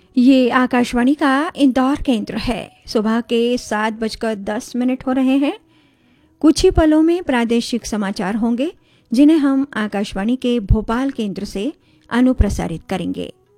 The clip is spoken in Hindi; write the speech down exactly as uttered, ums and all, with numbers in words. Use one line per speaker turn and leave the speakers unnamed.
ये आकाशवाणी का इंदौर केंद्र है। सुबह के सात बजकर दस मिनट हो रहे हैं। कुछ ही पलों में प्रादेशिक समाचार होंगे जिन्हें हम आकाशवाणी के भोपाल केंद्र से अनुप्रसारित करेंगे।